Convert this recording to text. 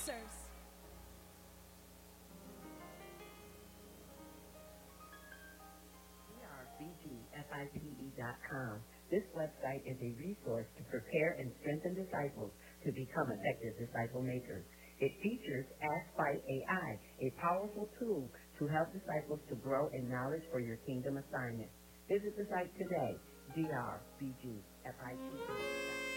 answers. BGFIPE.com. This website is a resource to prepare and strengthen disciples to become effective disciple makers. It features Ask by AI, a powerful tool to help disciples to grow in knowledge for your kingdom assignment. Visit the site today, DRBGFIPE.